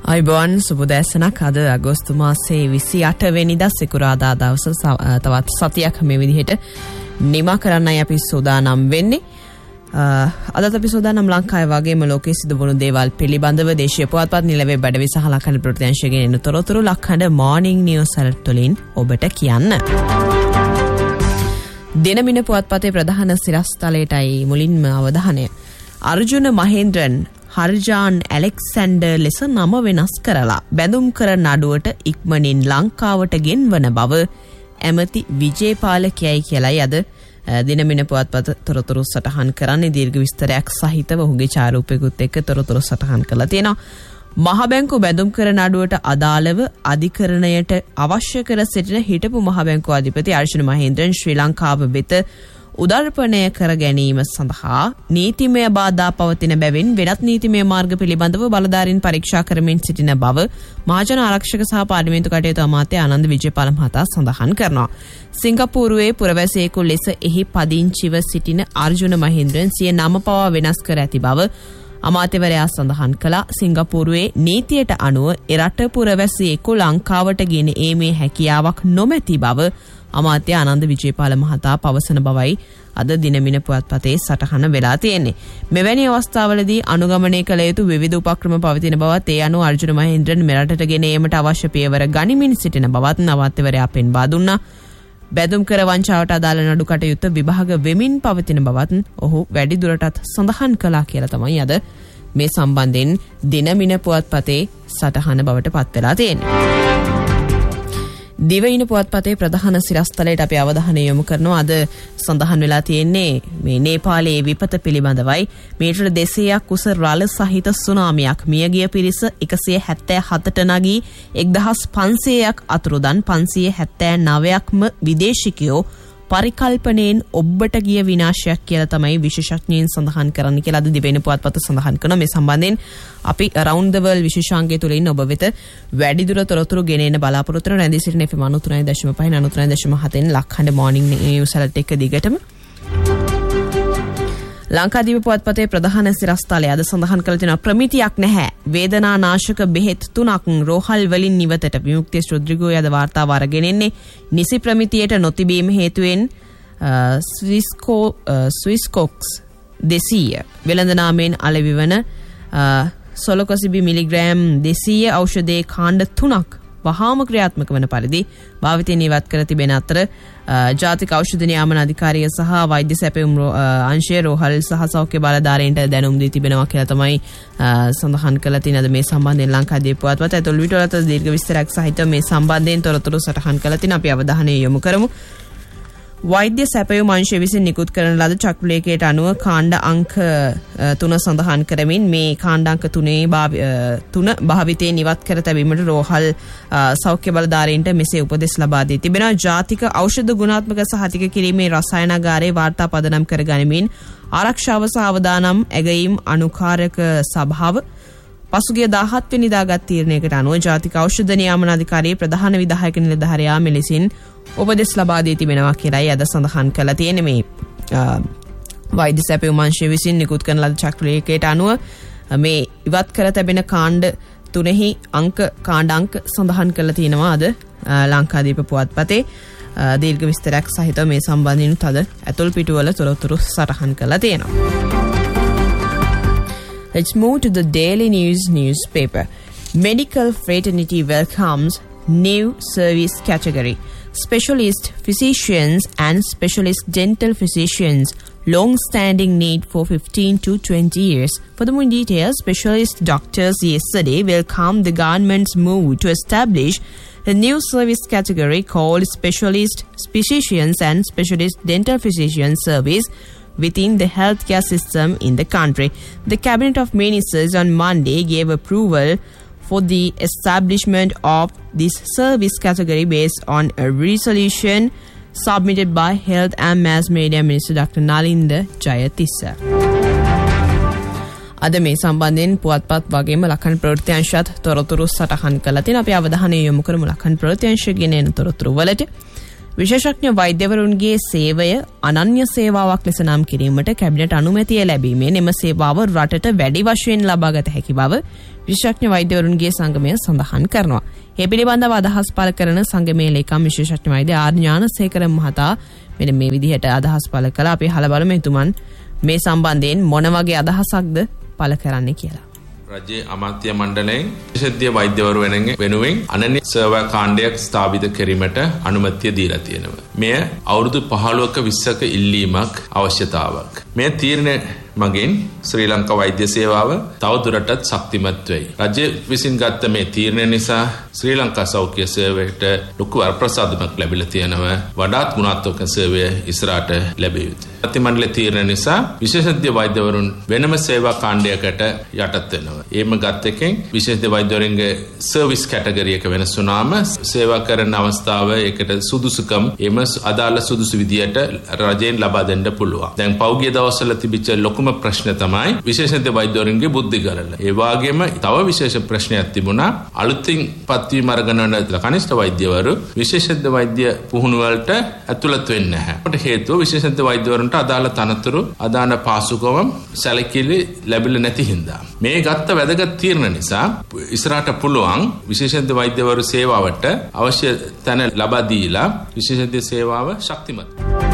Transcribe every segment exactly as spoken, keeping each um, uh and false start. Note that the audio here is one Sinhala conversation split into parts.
අයිබෝන් සුබදෑසනක්. අද අගෝස්තු මාසයේ විසිඅට වෙනිදා සිකුරාදා දවස තවත් සතියක් මේ විදිහට නිමා කරන්නයි අපි සූදානම් වෙන්නේ. අදත් අපි සූදානම් ලංකාවේ වගේම ලෝකයේ සිදුවුණු දේවල් පිළිබඳව දේශීය පුවත්පත් නිලවේ බඩවි සහ ලක්හඬ ප්‍රතිංශයෙන් එන තොරතුරු ලක්හඬ මෝර්නිං නිවුස් ඇලර්ට් වලින් ඔබට කියන්න. දිනමින පුවත්පතේ ප්‍රධාන සිරස්තලයටයි මුලින්ම අවධානය. අර්ජුන මහේන්ද්‍රන් හර්ජාන් ඇලෙක්සැන්ඩර් ලෙස නම වෙනස් කරලා බැඳුම් කර නඩුවට ඉක්මනින් ලංකාවට ගෙන්වන බව ඇමති විජේපාලකයයි කියලයි අද දිනමින පුවත්පත තොරතුරු සටහන් කරන්නේ. දීර්ඝ විස්තරයක් සහිතව ඔහුගේ ඡායාරූපයකුත් එක්ක තොරතුරු සටහන් කරලා තියෙනවා. මහ බැංකු බැඳුම් කර නඩුවට අදාළව අධිකරණයට අවශ්‍ය කර සිටින හිටපු මහ බැංකු අධිපති අර්ජුන මහේන්ද්‍රන් ශ්‍රී ලංකාව වෙත උදර්පණය කර ගැනීම සඳහා නීතිමය බාධා පවතින බැවින් වෙනත් නීතිමය මාර්ග පිළිබඳව බලධාරීන් පරීක්ෂා කරමින් සිටින බව මහජන ආරක්ෂක සහ පාර්ලිමේන්තු කටයුතු අමාත්‍ය ආනන්ද විජේපාල මහතා සඳහන් කරනවා. සිංගප්පූරුවේ පුරවැසියෙකු ලෙස එහි පදිංචිව සිටින අර්ජුන මහේන්ද්‍රන් සිය නම පවා වෙනස් කර ඇති බව අමාත්‍යවරයා සඳහන් කළා. සිංගප්පූරුවේ නීතියට අනුව එරට පුරවැසියෙකු ලංකාවට ගෙන ඒමේ හැකියාවක් නොමැති බව අමාත්‍ය ආනන්ද විජේපාල මහතා පවසන බවයි අද දිනමින පුවත්පතේ සටහන වෙලා තියෙන්නේ. මෙවැනි අවස්ථාවලදී අනුගමනය කළ යුතු විවිධ උපක්‍රම පවතින බවත් ඒ අනුව අර්ජුන මහේන්ද්‍රන් මෙරටට ගෙන ඒමට අවශ්‍ය පියවර ගනිමින් සිටින බවත් අමාත්‍යවරයා පෙන්වා දුන්නා. බැඳුම් කර වංචාවට අදාළ නඩු කටයුත්ත විභාග වෙමින් පවතින බවත් ඔහු වැඩි දුරටත් සඳහන් කළා කියලා තමයි අද මේ සම්බන්ධයෙන් දිනමින පුවත්පතේ සටහන බවට පත් වෙලා තියෙන්නේ. දිවයින පුවත්පතේ ප්‍රධාන සිරස්තලයට අපි අවධානය යොමු කරනවා. අද සඳහන් වෙලා තියෙන්නේ මේ නේපාලයේ විපත පිළිබඳවයි. මීටර දෙසීයක් උස රළ සහිත සුනාමියක් මියගිය පිරිස එකසිය හැත්තෑ හතට නගී එක්දහස් පන්සියයක් අතුරුදන් පන්සිය හැත්තෑ නවයක්ම විදේශිකයෝ පරිකල්පනයෙන් ඔබ්බට ගිය විනාශයක් කියලා තමයි විශේෂඥයින් සඳහන් කරන්න කියලා අද දිවයින පුවත්පත සඳහන් කරනවා. මේ සම්බන්ධයෙන් අපි around the world විශේෂාංගය තුලින් ඔබ වෙත වැඩිදුර තොරතුරු ගෙනෙන්න බලාපොරොත්තු වෙන රැඳී සිටින එෆ් එම් අනූ තුනයි දශම පහ අනූ තුනයි දශම හතෙන් ලක්හඬ මෝර්නිං නිවුස් ඇලර්ට් එක දිගටම ලංකාදීප පුවත්පතේ ප්‍රධාන සිරස්තලය අද සඳහන් කළ තියෙනවා. ප්‍රමිතියක් නැහැ. වේදනානාශක බෙහෙත් තුනක් රෝහල් වලින් නිවතට විමුක්තිය ශ්‍රොද්‍රිගෝ යද වාර්තාව අරගෙන එන්නේ. නිසි ප්‍රමිතියට නොතිබීම හේතුවෙන් ස්විස්කෝ ස්විස්කොක්ස් දෙසීය වෙළඳ නාමයෙන් අලෙවිවන සොලොකොසිබි මිලිග්‍රෑම් දෙසීය ඖෂධයේ කාණ්ඩ තුනක් වහාම ක්‍රියාත්මක වන පරිදි භාවිතයෙන් ඉවත් කර තිබෙන අතර ජාතික ඖෂධ නියාමන අධිකාරිය සහ වෛද්‍ය සැපයුම් අංශය රෝහල් සහ සෞඛ්‍ය බලධාරීන්ට දැනුම් දී තිබෙනවා කියලා තමයි සඳහන් කරලා තියෙන මේ සම්බන්ධයෙන් ලංකාදීප පුවත්පත ඇතුළු විටවලට දීර්ඝ විස්තරයක් සහිත මේ සම්බන්ධයෙන් තොරතුරු සටහන් කරලා තියෙන අපි අවධානය යොමු කරමු. වෛද්‍ය සැපයුම් අංශය විසින් නිකුත් කරන ලද චක්‍රලේඛයට අනුව කාණ්ඩ අංක තුන සඳහන් කරමින් මේ කාණ්ඩ අංක තුනේ තුන භාවිතයෙන් ඉවත් කර තැබීමට රෝහල් සෞඛ්‍ය බලධාරීන්ට මෙසේ උපදෙස් ලබා දී තිබෙනවා. ජාතික ඖෂධ ගුණාත්මක සහතික කිරීමේ රසායනාගාරයේ වාර්තා පදනම් කර ගනිමින් ආරක්ෂාව සහ අවදානම් ඇගයීම් අනුකාරක සභාව පසුගිය දාහත් වෙනිදා ගත් තීරණයකට අනුව ජාතික ඖෂධ නියාමන අධිකාරියේ ප්‍රධාන විධායක නිලධාරියා මෙලෙසින් උපදෙස් ලබා දී තිබෙනවා කියලායි අද සඳහන් කරලා තියෙන්නේ. මේ වෛද්‍ය සැපයුම් අංශය විසින් නිකුත් කරන ලද චක්‍රලේඛයට අනුව මේ ඉවත් කර තැබෙන කාණ්ඩ තුනෙහි අංක කාණ්ඩ අංක සඳහන් කරලා තියෙනවා අද ලංකාදීප පුවත්පතේ දීර්ඝ විස්තරයක් සහිතව මේ සම්බන්ධයෙන් තද ඇතුල් පිටුවල තොරතුරු සටහන් කරලා තියෙනවා. Let's move to the Daily News newspaper. Medical fraternity welcomes new service category. Specialist physicians and specialist dental physicians long-standing need for fifteen to twenty years. For the more details, specialist doctors yesterday welcomed the government's move to establish a new service category called specialist physicians and specialist dental physicians service within the healthcare system in the country. The Cabinet of Ministers on Monday gave approval for the establishment of this service category based on a resolution submitted by Health and Mass Media Minister Doctor Nalinda Jayatissa. අද මේ සම්බන්ධයෙන් පුවත්පත් වගේම ලක්හඬ ප්‍රවෘත්ති තොරතුරු සටහන් කළා තියෙනවා. අපි අවධානය යොමු කරමු ලක්හඬ ප්‍රවෘත්ති අංශය ගෙන එන තොරතුරු වලට. විශේෂඥ වෛද්‍යවරුන්ගේ සේවය අනන්‍ය සේවාවක් ලෙස නම් කිරීමට කැබිනට් අනුමැතිය ලැබීමෙන් එම සේවාව රටට වැඩි වශයෙන් ලබාගත හැකි බව විශේෂඥ වෛද්‍යවරුන්ගේ සංගමය සඳහන් කරනවා. ඒ පිළිබඳව අදහස් පළ කරන සංගමේ ලේකම් විශේෂඥ වෛද්‍ය ආර් ඥානසේකර මහතා මෙන්න මේ විදිහට අදහස් පළ කළා. අපි අහලා බලමු එතුමන් මේ සම්බන්ධයෙන් මොන වගේ අදහසක්ද පළ කරන්නේ කියලා. රජයේ අමාත්‍ය මණ්ඩලයෙන් විශේෂඥ වෛද්‍යවරු වෙනුවෙන් අනන්‍ය සේවා කාණ්ඩයක් ස්ථාපිත කිරීමට අනුමැතිය දීලා තියෙනවා. මෙය අවුරුදු පහළොවක විස්සක ඉල්ලීමක් අවශ්‍යතාවක්. මේ තීරණය මගින් ශ්‍රී ලංකා වෛද්‍ය සේවාව තවදුරටත් ශක්තිමත් වෙයි. රජය විසින් ගත්ත මේ තීරණය නිසා ශ්‍රී ලංකා සෞඛ්‍ය සේවයට ලොකු වරප්‍රසාදමක් ලැබිලා තියෙනවා. වඩාත් ගුණාත්මක සේවය ඉස්සරහට ලැබිය යුතුයි. අමාත්‍ය මණ්ඩලයේ තීරණය නිසා විශේෂඥ වෛද්‍යවරුන් වෙනම සේවා කාණ්ඩයකට යටත් වෙනවා. එහෙම ගත් එකෙන් විශේෂඥ වෛද්‍යවරුන්ගේ සර්විස් කැටගරි එක වෙනස් වුණාම සේවා කරන අවස්ථාව ඒකට සුදුසුකම් එම අදාළ සුදුසු විදියට රජයෙන් ලබා දෙන්න පුළුවන්. දැන් පෞද්ගලික දවස්වල තිබිච්ච ලොකුම ප්‍රශ්න තමයි විශේෂඥ වෛද්‍යවරුන්ගේ බුද්ධි ගලන. ඒ වගේම තව විශේෂ ප්‍රශ්නයක් තිබුණා. අලුතින් පත්වීම අරගෙන යන කනිෂ්ඨ වෛද්‍යවරු විශේෂඥ වෛද්‍ය පුහුණුව වලට ඇතුළත් වෙන්නේ නැහැ. ඒකට හේතුව විශේෂඥ වෛද්‍යවරුන්ට අදාළ තනතුරු අදාළ පාසුකම් සැලකිලි ලැබිලා නැති හින්දා. මේ ගත්ත වැදගත් තීරණ නිසා ඉස්සරහට පුළුවන් විශේෂඥ වෛද්‍යවරු සේවාවට අවශ්‍ය තැන ලබා දීලා විශේෂඥ සේවාව ශක්තිමත්.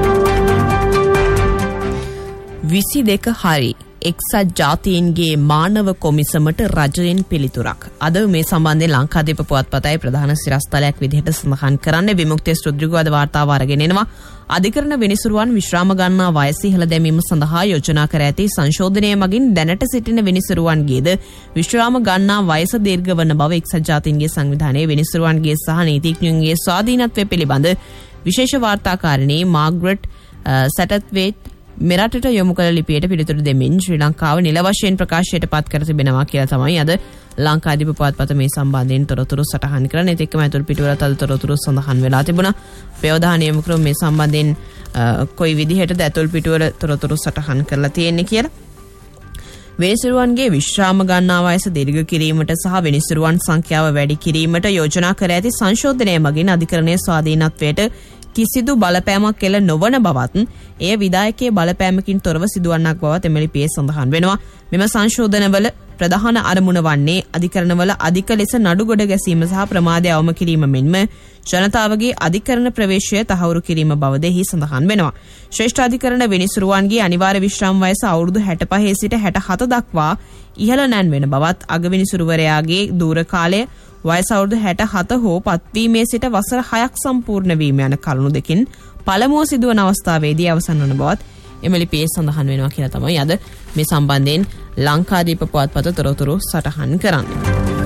විසි දෙක හරි එක්සත් ජාතීන්ගේ මානව කොමිසමට රජයෙන් පිළිතුරක්. අද මේ සම්බන්ධයෙන් ලංකාදීප පුවත්පතයි ප්‍රධාන සිරස්තලයක් විදිහට සඳහන් කරන්නේ විමුක්තිය රුද්‍රිගෝ අද වාර්තාව අරගෙන එනවා. අධිකරණ විනිසුරුවන් විශ්‍රාම ගන්නා වයස ඉහළ දැමීම සඳහා යෝජනා කර ඇති සංශෝධනය මගින් දැනට සිටින විනිසුරුවන්ගේද විශ්‍රාම ගන්නා වයස දීර්ඝ වන බව එක්සත් ජාතීන්ගේ සංවිධානයේ විනිසුරුවන්ගේ සහ නීතිඥයන්ගේ ස්වාධීනත්වය පිළිබඳ විශේෂ වාර්තාකාරිණී මාග්‍රට් සැටත්වේට් මෙරටට යොමු කළ ලිපියට පිළිතුරු දෙමින් ශ්‍රී ලංකාව නිල වශයෙන් ප්‍රකාශයට පත් කර තිබෙනවා කියලා තමයි අද ලංකාදීප පුවත්පත මේ සම්බන්ධයෙන් තොරතුරු සටහන් කරන්නේ. ඒත් එක්කම අතුරු පිටුවලත් අද තොරතුරු සඳහන් වෙලා තිබුණා. ප්‍රවධානය යොමු කරමු මේ සම්බන්ධයෙන් කොයි විදිහටද අතුරු පිටුවල තොරතුරු සටහන් කරලා තියෙන්නේ කියලා. විනිසුරුවන්ගේ විශ්‍රාම ගන්නා වයස දීර්ඝ කිරීමට සහ විනිසුරුවන් සංඛ්‍යාව වැඩි කිරීමට යෝජනා කර ඇති සංශෝධනය මගින් අධිකරණයේ ස්වාධීනත්වයට කිසිදු බලපෑමක් කෙල නොවන බවත් එය විධායකයේ බලපෑමකින් තොරව සිදුවන්නක් බවත් එම ලිපියේ සඳහන් වෙනවා. මෙම සංශෝධනවල ප්‍රධාන අරමුණ වන්නේ අධිකරණවල අධික ලෙස නඩු ගොඩ ගැසීම සහ ප්‍රමාදය අවම කිරීම මෙන්ම ජනතාවගේ අධිකරණ ප්‍රවේශය තහවුරු කිරීම බවද එහි සඳහන් වෙනවා. ශ්‍රේෂ්ඨ අධිකරණ විනිසුරුවන්ගේ අනිවාර්ය විශ්‍රාම වයස අවුරුදු හැට පහේ සිට හැට හත දක්වා ඉහළ නැන්වෙන බවත් අගවිනිසුරුවරයාගේ දූර කාලය වයස අවුරුදු හැට හත හෝ පත්වීමේ සිට වසර හයක් සම්පූර්ණ වීම යන කරුණු දෙකින් පළමුව සිදුවන අවස්ථාවේදී අවසන් වන බවත් එම ලිපියේ සඳහන් වෙනවා කියලා තමයි අද මේ සම්බන්ධයෙන් ලංකාදීප පුවත්පත තොරතුරු සටහන් කරන්නේ.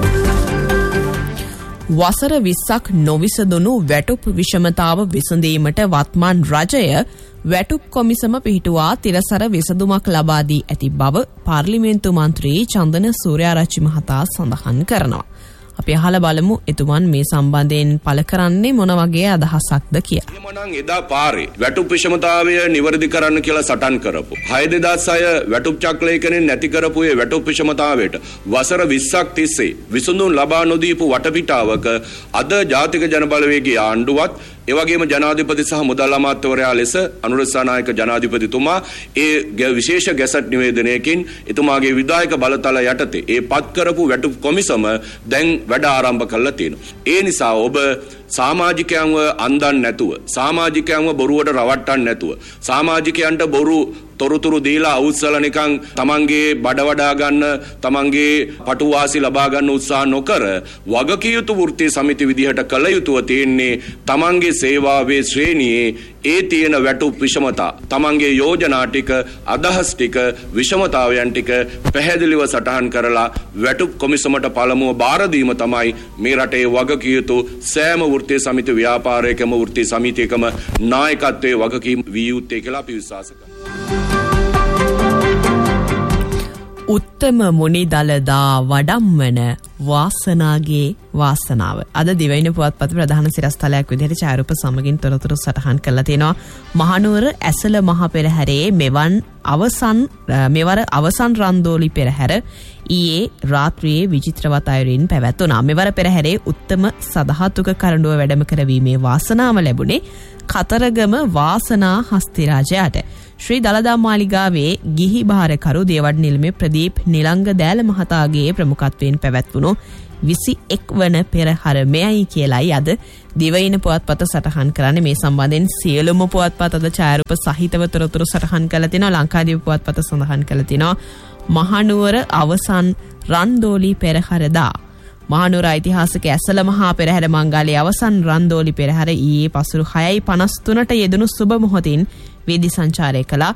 වසර විස්සක් නොවිසඳුණු වැටුප් විෂමතාව විසඳීමට වත්මන් රජය වැටුප් කොමිසම පිහිටුවා තිරසර විසඳුමක් ලබා දී ඇති බව පාර්ලිමේන්තු මන්ත්‍රී චන්දන සූර්යාරච්චි මහතා සඳහන් කරනවා. අපි අහලා බලමු එතුමන් මේ සම්බන්ධයෙන් පළ කරන්නේ මොන වගේ අදහසක්ද කියලා. එමනම් එදා පාරේ වැටුප් විෂමතාවය නිවැරදි කරන්න කියලා සටන් කරපු හය දෙදාස් හය වැටුප් චක්‍රලේඛනයෙන් නැති කරපු ඒ වැටුප් විෂමතාවයට වසර විස්සක් තිස්සේ විසඳුම් ලබා නොදීපු වටපිටාවක අද ජාතික ජනබලවේගයේ ආණ්ඩුවත් ඒ වගේම ජනාධිපති සහ මුදල් අමාත්‍යවරයා ලෙස අනුරසානායක ජනාධිපතිතුමා ඒ විශේෂ ගැසට් නිවේදනයකින් එතුමාගේ විධායක බලතල යටතේ ඒ පත් කරපු වැටුප් කොමිසම දැන් වැඩ ආරම්භ කරලා තියෙනවා. ඒ නිසා ඔබ සමාජිකයන්ව අන්දන් නැතුව සමාජිකයන්ව බොරුවට රවට්ටන්න නැතුව සමාජිකයන්ට බොරු තොරතුරු දීලා අවුස්සල නිකන් තමන්ගේ බඩ වඩා ගන්න තමන්ගේ පටුවාසි ලබා ගන්න උත්සාහ නොකර වගකිය යුතු වෘත්තීය සමිති විදිහට කළ යුතුව තියෙන්නේ තමන්ගේ සේවාවේ ශ්‍රේණියේ ඒ තියෙන වැටුප් විෂමතා තමන්ගේ යෝජනා ටික අදහස් ටික විෂමතාවයන් ටික පැහැදිලිව සටහන් කරලා වැටුප් කොමිසමට පළමුව බාර දීම තමයි මේ රටේ වගකිය යුතු සෑම වෘත්තීය සමිති ව්‍යාපාරයකම වෘත්තීය සමිතියකම නායකත්වයේ වගකීම් විය යුත්තේ කියලා අපි විශ්වාස කරනවා. උත්තම මුනි දලදා වඩම්මන වාසනාගේ වාසනාව. අද දිවයින පුවත්පත ප්‍රධාන සිරස්තලයක් විදිහට ඡායාරූප සමගින් තොරතුරු සටහන් කරලා තිනවා. මහනුවර ඇසළ මහ පෙරහැරේ මෙවන් අවසන් මෙවර අවසන් රන්දෝලි පෙරහැර ඊයේ රාත්‍රියේ විචිත්‍රවත් අයුරින් පැවැත්වුණා. මෙවර පෙරහැරේ උත්තම සදහතුක කරඬුව වැඩම කරවීමේ වාසනාව ලැබුණේ කතරගම වාසනා හස්තිරාජයාට. ශ්‍රී දළදා මාලිගාවේ ගිහි භාරකරු දේවඩ නිලමේ ප්‍රදීප් නිලංග දෑල මහතාගේ ප්‍රමුඛත්වයෙන් පැවැත්වුණු විසි එක් වන පෙරහර මෙයයි කියලායි අද දිවයින පුවත්පත සටහන් කරන්නේ. මේ සම්බන්ධයෙන් සියලුම පුවත්පත අද ඡායාරූප සහිතව තොරතුරු සටහන් කරලා තිනවා. ලංකාදීප පුවත්පත සඳහන් කරලා තිනවා මහනුවර අවසන් රන්දෝලි පෙරහරදා. මහනුවර ඓතිහාසික ඇසළ මහා පෙරහැර මංගලයේ අවසන් රන්දෝලි පෙරහැර ඊයේ පසුරු හයයි පනස් තුනට යෙදුණු සුබ මොහොතින් වේදි සංචාරය කළා.